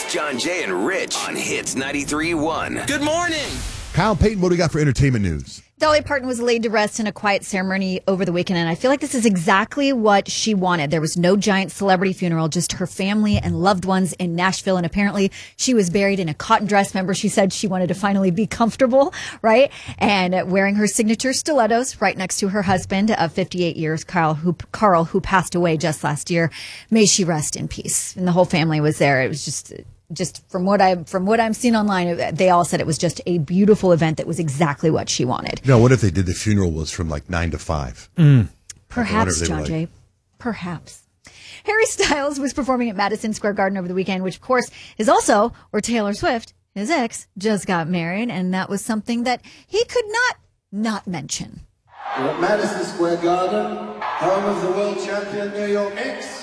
It's John, Jay, and Rich on Hits 93.1. Good morning. Kyle Payton, what do we got for entertainment news? Dolly Parton was laid to rest in a quiet ceremony over the weekend, and I feel like this is exactly what she wanted. There was no giant celebrity funeral, just her family and loved ones in Nashville, and apparently she was buried in a cotton dress. Remember, she said she wanted to finally be comfortable, right? And wearing her signature stilettos right next to her husband of 58 years, Carl, who passed away just last year. May she rest in peace. And the whole family was there. It was just from what I'm seeing online, they all said it was just a beautiful event that was exactly what she wanted. No, what if they did the funeral was from like 9 to 5? Perhaps, John Jay. Perhaps. Harry Styles was performing at Madison Square Garden over the weekend, which of course is also where Taylor Swift, his ex, just got married, and that was something that he could not mention. We're at Madison Square Garden, home of the world champion New York Knicks.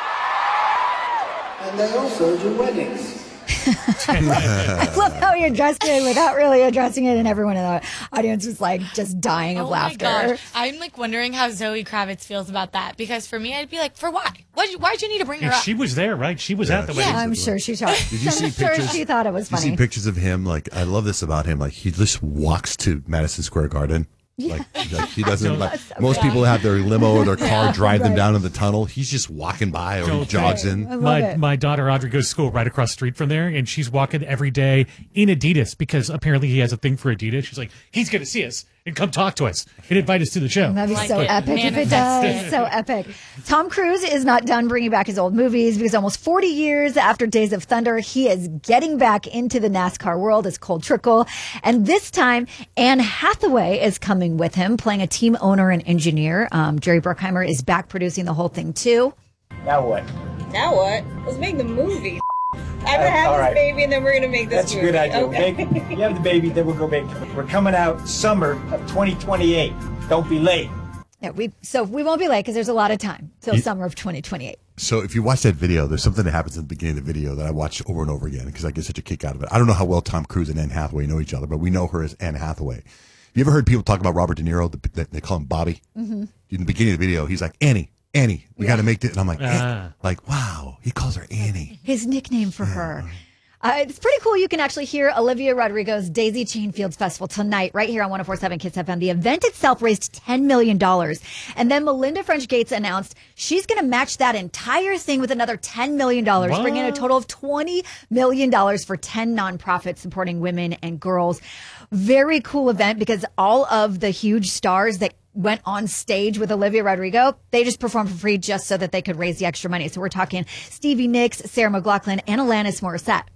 And they also do weddings. I love how he addressed it without really addressing it, and everyone in the audience was like just dying of laughter. My gosh. I'm like wondering how Zoe Kravitz feels about that, because for me, I'd be like, for why? Why'd you need to bring her up? She was there, right? She was at the wedding. Yeah, I'm sure she thought. Did you see pictures? She thought it was funny. Did you see pictures of him? Like, I love this about him. Like, he just walks to Madison Square Garden. Like he doesn't. Like, most people have their limo or their car drive them down in the tunnel. He's just walking by or he jogs in. My daughter Audrey goes to school right across the street from there, and she's walking every day in Adidas because apparently he has a thing for Adidas. She's like, he's going to see us and come talk to us and invite us to the show. That'd be so epic if it does. So epic. Tom Cruise is not done bringing back his old movies, because almost 40 years after Days of Thunder, he is getting back into the NASCAR world as Cole Trickle. And this time, Anne Hathaway is coming with him, playing a team owner and engineer. Jerry Bruckheimer is back producing the whole thing, too. Now what? Now what? Let's make the movie. I'm going to have this baby, and then we're going to make this movie. That's a good idea. Okay. You have the baby, then we'll go make it. We're coming out summer of 2028. Don't be late. Yeah, we won't be late because there's a lot of time till summer of 2028. So if you watch that video, there's something that happens in the beginning of the video that I watch over and over again because I get such a kick out of it. I don't know how well Tom Cruise and Anne Hathaway know each other, but we know her as Anne Hathaway. You ever heard people talk about Robert De Niro? They call him Bobby. Mm-hmm. In the beginning of the video, he's like, Annie, we got to make this. And I'm like, wow, he calls her Annie. His nickname for her. It's pretty cool. You can actually hear Olivia Rodrigo's Daisy Chain Fields Festival tonight, right here on 104.7 Kiss FM. The event itself raised $10 million. And then Melinda French Gates announced she's going to match that entire thing with another $10 million, bringing in a total of $20 million for 10 nonprofits supporting women and girls. Very cool event, because all of the huge stars that went on stage with Olivia Rodrigo, they just performed for free just so that they could raise the extra money. So we're talking Stevie Nicks, Sarah McLachlan, and Alanis Morissette.